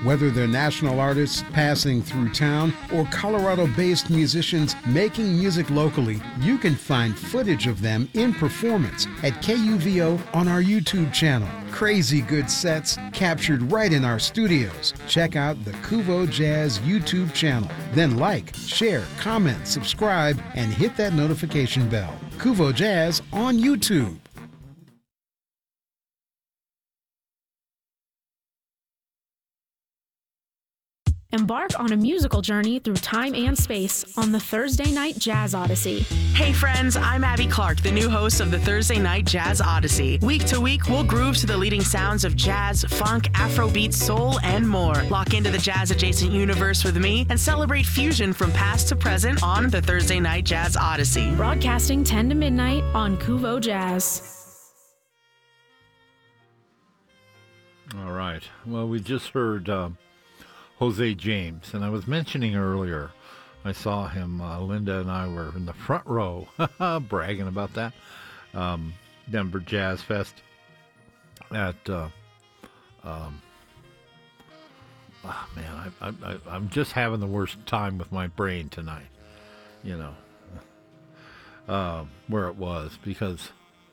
Whether they're national artists passing through town or Colorado-based musicians making music locally, you can find footage of them in performance at KUVO on our YouTube channel. Crazy good sets captured right in our studios. Check out the Kuvo Jazz YouTube channel. Then like, share, comment, subscribe, and hit that notification bell. Kuvo Jazz on YouTube. Embark on a musical journey through time and space on the Thursday Night Jazz Odyssey. Hey friends, I'm Abby Clark, the new host of the Thursday Night Jazz Odyssey. Week to week, we'll groove to the leading sounds of jazz, funk, Afrobeat, soul, and more. Lock into the jazz-adjacent universe with me and celebrate fusion from past to present on the Thursday Night Jazz Odyssey. Broadcasting 10 to midnight on Kuvo Jazz. All right. Well, we just heard Jose James, and I was mentioning earlier, I saw him, Linda and I were in the front row, bragging about that, Denver Jazz Fest at, I'm just having the worst time with my brain tonight, where it was, because,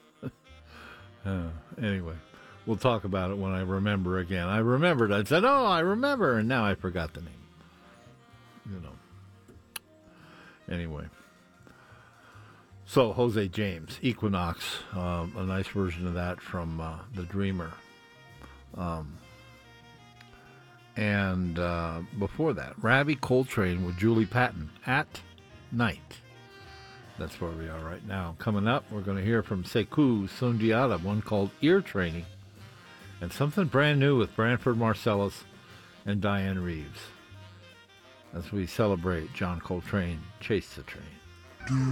anyway. We'll talk about it when I remember again. I remembered. I said, oh, I remember. And now I forgot the name. Anyway. So, Jose James, Equinox. A nice version of that from The Dreamer. And before that, Ravi Coltrane with Julie Patton, At Night. That's where we are right now. Coming up, we're going to hear from Sekou Sundiata, one called Ear Training. And something brand new with Branford Marsalis and Diane Reeves as we celebrate John Coltrane, Chase the Train.